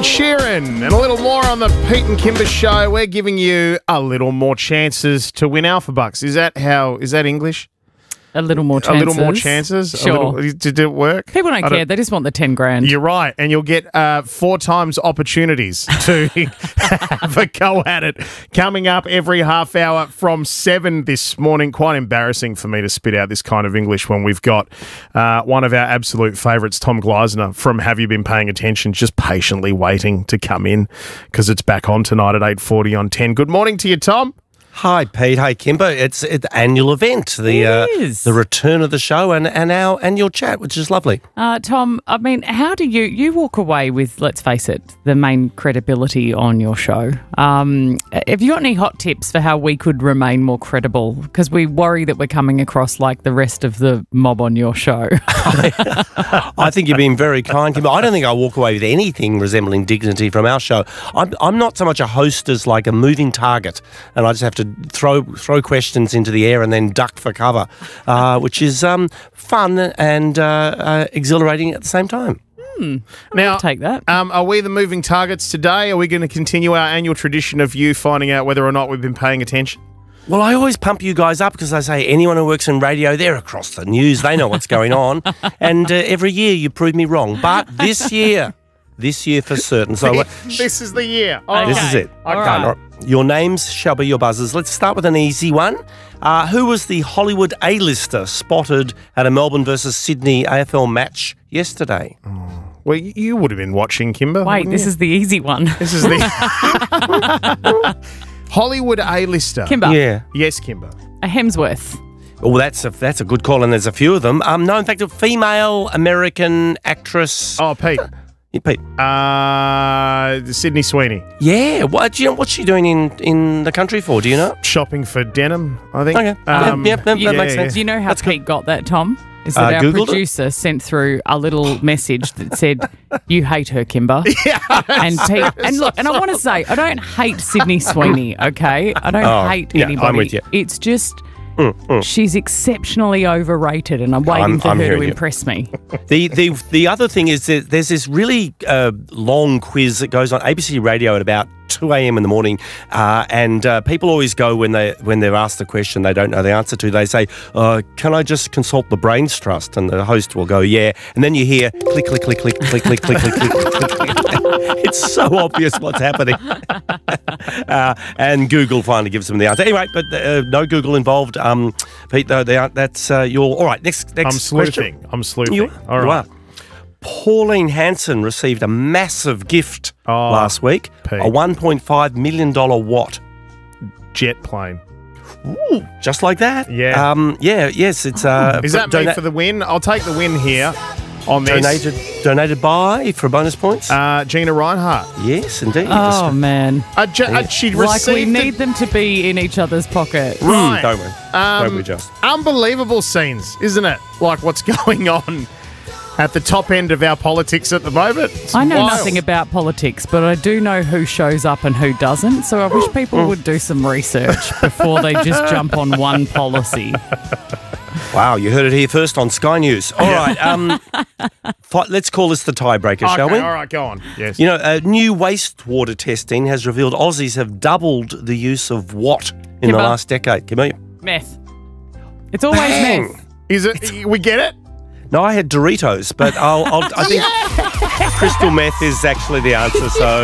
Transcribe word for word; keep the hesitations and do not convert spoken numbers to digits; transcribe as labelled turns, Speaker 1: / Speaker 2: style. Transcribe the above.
Speaker 1: Ed Sheeran, and a little more on the Pete and Kimber show. We're giving you a little more chances to win Alpha Bucks. Is that how? Is that English?
Speaker 2: A little more chances.
Speaker 1: A little more chances.
Speaker 2: Sure.
Speaker 1: A little, did it work?
Speaker 2: People don't,
Speaker 1: I
Speaker 2: care. They just want the ten grand.
Speaker 1: You're right, and you'll get uh, four times opportunities to have a go at it. Coming up every half hour from seven this morning. Quite embarrassing for me to spit out this kind of English when we've got uh, one of our absolute favourites, Tom Gleisner from Have You Been Paying Attention, just patiently waiting to come in because it's back on tonight at eight forty on ten. Good morning to you, Tom.
Speaker 3: Hi, Pete. Hi, Kimber. It's it's the annual event, the uh, the return of the show and, and our annual chat, which is lovely.
Speaker 2: Uh, Tom, I mean, how do you, you walk away with, let's face it, the main credibility on your show? Um, have you got any hot tips for how we could remain more credible? Because we worry that we're coming across like the rest of the mob on your show.
Speaker 3: I think you've been very kind, Kimber. I don't think I walk away with anything resembling dignity from our show. I'm, I'm not so much a host as like a moving target, and I just have to throw throw questions into the air and then duck for cover, uh, which is um, fun and uh, uh, exhilarating at the same time.
Speaker 2: Hmm.
Speaker 1: Now,
Speaker 2: I'll take that.
Speaker 1: Um, are we the moving targets today? Are we going to continue our annual tradition of you finding out whether or not we've been paying attention?
Speaker 3: Well, I always pump you guys up because I say anyone who works in radio, they're across the news. They know what's going on. And uh, every year you prove me wrong. But this year, this year for certain. So uh,
Speaker 1: This is the year.
Speaker 2: Okay.
Speaker 3: This is it.
Speaker 2: All
Speaker 3: Okay,
Speaker 2: right.
Speaker 3: all right. Your names shall be your buzzers. Let's start with an easy one. Uh, who was the Hollywood A-lister spotted at a Melbourne versus Sydney A F L match yesterday?
Speaker 1: Well, y- you would have been watching, Kimber.
Speaker 2: Wait,
Speaker 1: wouldn't
Speaker 2: this
Speaker 1: you?
Speaker 2: is the easy one.
Speaker 1: This is the Hollywood A-lister.
Speaker 2: Kimber,
Speaker 3: Yeah.
Speaker 1: Yes, Kimber.
Speaker 2: a Hemsworth.
Speaker 3: Oh, that's a that's a good call, and there's a few of them. Um, no, in fact, a female American actress.
Speaker 1: Oh, Pete.
Speaker 3: Yeah, Pete.
Speaker 1: Uh, Sydney Sweeney.
Speaker 3: Yeah. What do you know? What's she doing in, in the country for? Do you know?
Speaker 1: Shopping for denim, I think.
Speaker 3: Okay.
Speaker 1: Um,
Speaker 3: Yep, yep,
Speaker 2: You,
Speaker 3: that makes sense.
Speaker 2: Do you know how
Speaker 3: That's
Speaker 2: Pete got that, Tom? Is that
Speaker 3: Uh,
Speaker 2: our
Speaker 3: Googled it?
Speaker 2: producer sent through a little message that said, "You hate her, Kimber."
Speaker 1: Yeah.
Speaker 2: And Pete, and look, and I want to say, I don't hate Sydney Sweeney, okay? I don't
Speaker 3: Oh,
Speaker 2: hate
Speaker 3: yeah, I'm
Speaker 2: anybody.
Speaker 3: with you.
Speaker 2: It's just she's exceptionally overrated, and I'm waiting
Speaker 3: I'm-
Speaker 2: for
Speaker 3: I'm
Speaker 2: her to
Speaker 3: hearing you.
Speaker 2: impress me.
Speaker 3: The the the other thing is that there's this really uh, long quiz that goes on A B C Radio at about two a.m. in the morning, uh, and uh, people always go when they when they're asked the question they don't know the answer to. They say, uh, "Can I just consult the Brains Trust?" And the host will go, "Yeah," and then you hear click click click click click click click click click. click. It's so obvious what's happening, uh, and Google finally gives them the answer. Anyway, but uh, no Google involved. Um, Pete, though, they aren't, that's uh, your all right. Next next
Speaker 1: I'm sleuthing.
Speaker 3: question.
Speaker 1: I'm sleuthing.
Speaker 3: You,
Speaker 1: All
Speaker 3: you
Speaker 1: right.
Speaker 3: are. Pauline Hanson received a massive gift
Speaker 1: Oh,
Speaker 3: last week,
Speaker 1: Pete.
Speaker 3: a one point five million dollars what?
Speaker 1: Jet plane.
Speaker 3: Ooh, just like that?
Speaker 1: Yeah.
Speaker 3: Um, yeah, yes, it's... Uh,
Speaker 1: Is that
Speaker 3: dona-
Speaker 1: me for the win? I'll take the win here on this.
Speaker 3: donated, donated by for bonus points?
Speaker 1: Uh, Gina Reinhart.
Speaker 3: yes, indeed.
Speaker 2: Oh man,
Speaker 1: Uh, ju- uh, she
Speaker 2: like we
Speaker 1: received
Speaker 2: need
Speaker 1: it-
Speaker 2: them to be in each other's pockets.
Speaker 3: Mm,
Speaker 1: right.
Speaker 3: don't we?
Speaker 1: Um,
Speaker 3: don't we just?
Speaker 1: Unbelievable scenes, isn't it? Like what's going on at the top end of our politics at the moment. It's
Speaker 2: I know
Speaker 1: wild.
Speaker 2: nothing about politics, but I do know who shows up and who doesn't. So I wish people would do some research before they just jump on one policy.
Speaker 3: Wow, you heard it here first on Sky News. All right, um, fi- let's call this the tiebreaker,
Speaker 1: Okay,
Speaker 3: shall we?
Speaker 1: all right, go on. Yes.
Speaker 3: You know, uh, new wastewater testing has revealed Aussies have doubled the use of what in
Speaker 2: Kimber.
Speaker 3: the last decade? Come on.
Speaker 2: Meth. It's always
Speaker 3: Bang.
Speaker 2: meth.
Speaker 1: Is it? We get it?
Speaker 3: No, I had Doritos, but I'll, I'll, I think crystal meth is actually the answer. So